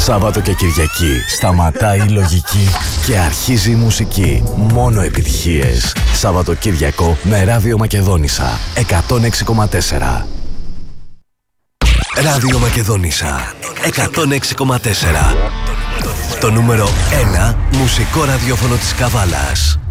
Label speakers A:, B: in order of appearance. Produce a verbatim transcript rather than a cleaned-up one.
A: Σάββατο και Κυριακή σταματάει η λογική και αρχίζει η μουσική. Μόνο επιτυχίες. Σάββατο Κυριακό με Ράδιο Μακεδόνισσα εκατόν έξι κόμμα τέσσερα. Ράδιο Μακεδόνισσα εκατόν έξι κόμμα τέσσερα. Το νούμερο ένα μουσικό ραδιόφωνο της Καβάλας.